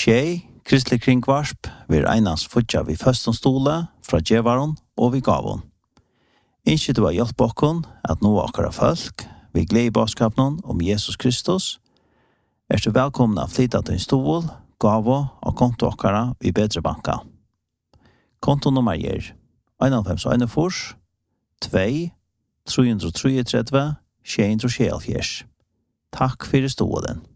Tjej, kristelig kringvarsp, vi einans futja vi førstom stole, fra djevaron og vi gavon. Innskje du har hjelp okkon at nå akkara folk, vi gleder i baskapnon om Jesus Kristus, er du velkommen å flytta til en stol, gavo og konto akkara i bedre banka. Kontonummer er 51 2 333 674. Takk for stolen.